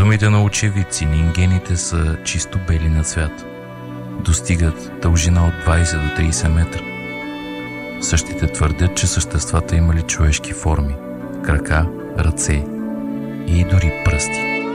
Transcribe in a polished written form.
думите на очевидци, нингените са чисто бели на цвят. Достигат дължина от 20 до 30 метра. Същите твърдят, че съществата имали човешки форми, крака, ръце и дори пръсти.